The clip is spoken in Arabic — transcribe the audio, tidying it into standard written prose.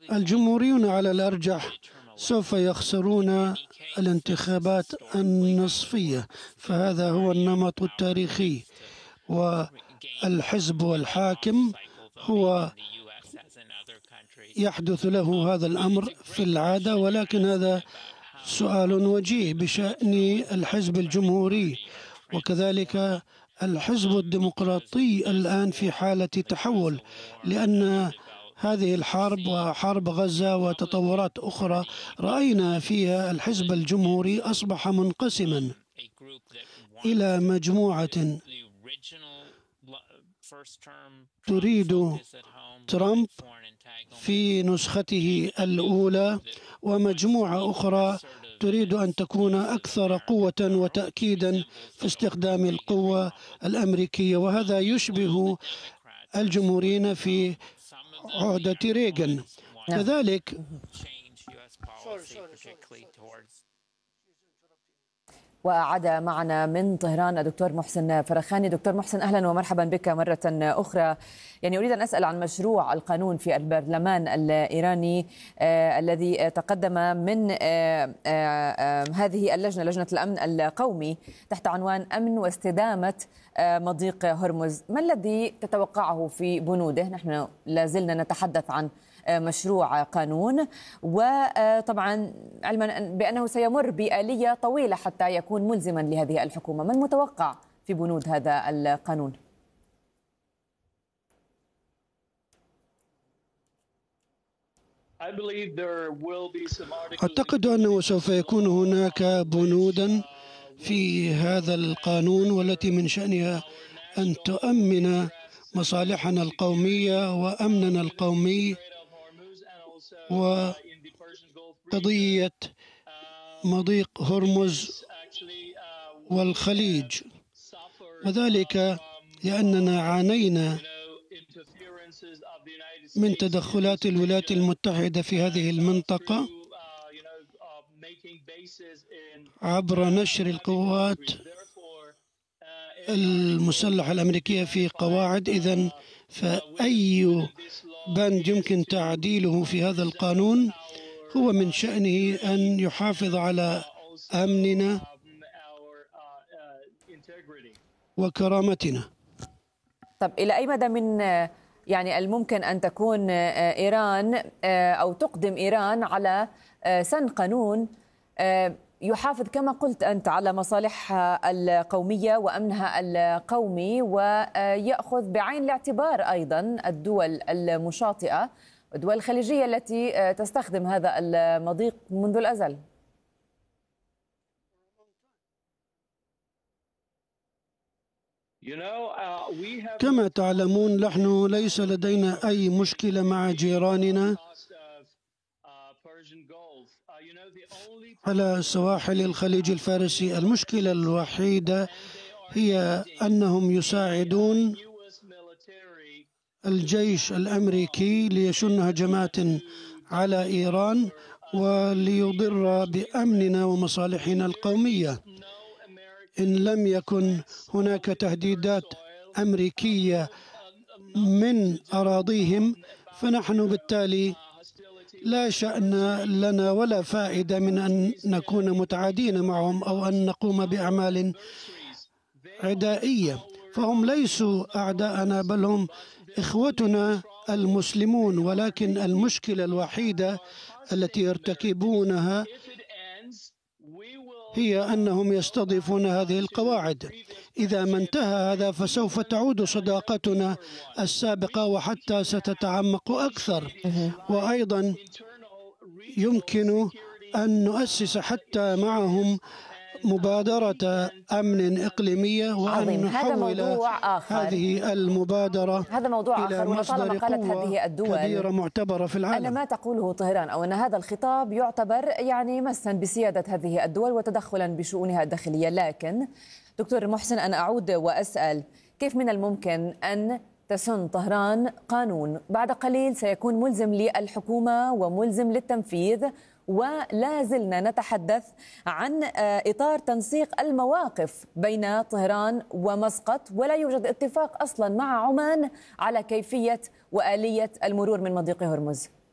الجمهوريون على الأرجح سوف يخسرون الانتخابات النصفية، فهذا هو النمط التاريخي، والحزب الحاكم هو يحدث له هذا الأمر في العادة، ولكن هذا سؤال وجيه بشأن الحزب الجمهوري. وكذلك الحزب الديمقراطي الآن في حالة تحول، لأن هذه الحرب وحرب غزة وتطورات أخرى رأينا فيها الحزب الجمهوري أصبح منقسما إلى مجموعة تريد ترامب في نسخته الأولى، ومجموعة أخرى تريد أن تكون أكثر قوة وتأكيدا في استخدام القوة الأمريكية، وهذا يشبه الجمهوريين في عهدة ريغان. كذلك وأعاد معنا من طهران الدكتور محسن فرخاني. دكتور محسن، أهلا ومرحبا بك مرة أخرى. يعني أريد أن أسأل عن مشروع القانون في البرلمان الإيراني الذي تقدم من هذه اللجنة، لجنة الأمن القومي، تحت عنوان أمن واستدامة مضيق هرمز. ما الذي تتوقعه في بنوده؟ نحن لازلنا نتحدث عن مشروع قانون، وطبعا علما بأنه سيمر بآلية طويلة حتى يكون ملزما لهذه الحكومة. ما المتوقع في بنود هذا القانون؟ أعتقد أنه سوف يكون هناك بنودا في هذا القانون، والتي من شأنها أن تؤمن مصالحنا القومية وأمننا القومي، وقضية مضيق هرمز والخليج، وذلك لأننا عانينا من تدخلات الولايات المتحدة في هذه المنطقة عبر نشر القوات المسلحة الأمريكية في قواعد. إذن فأي بند يمكن تعديله في هذا القانون هو من شأنه أن يحافظ على أمننا وكرامتنا. طب إلى أي مدى من يعني الممكن أن تكون إيران أو تقدم إيران على سن قانون يحافظ كما قلت أنت على مصالحها القومية وأمنها القومي، ويأخذ بعين الاعتبار أيضا الدول المشاطئة والدول الخليجية التي تستخدم هذا المضيق منذ الأزل؟ كما تعلمون، نحن ليس لدينا أي مشكلة مع جيراننا على سواحل الخليج الفارسي. المشكلة الوحيدة هي أنهم يساعدون الجيش الأمريكي ليشن هجمات على إيران وليضر بأمننا ومصالحنا القومية. إن لم يكن هناك تهديدات أمريكية من أراضيهم، فنحن بالتالي لا شأن لنا ولا فائدة من أن نكون متعادين معهم أو أن نقوم بأعمال عدائية. فهم ليسوا أعداءنا، بل هم إخوتنا المسلمون، ولكن المشكلة الوحيدة التي يرتكبونها هي أنهم يستضيفون هذه القواعد. إذا ما انتهى هذا فسوف تعود صداقتنا السابقة، وحتى ستتعمق أكثر. وأيضا يمكن أن نؤسس حتى معهم مبادرة أمن إقليمية، وأن نحول هذه المبادرة هذا موضوع إلى آخر. مصدر قوة كبيرة معتبرة في العالم. أنا ما تقوله طهران أو أن هذا الخطاب يعتبر يعني مسا بسيادة هذه الدول وتدخلا بشؤونها الداخلية، لكن دكتور محسن أنا أعود وأسأل: كيف من الممكن أن تسن طهران قانون بعد قليل سيكون ملزم للحكومة وملزم للتنفيذ، ولا زلنا نتحدث عن إطار تنسيق المواقف بين طهران ومسقط، ولا يوجد اتفاق أصلا مع عمان على كيفية وآلية المرور من مضيق هرمز؟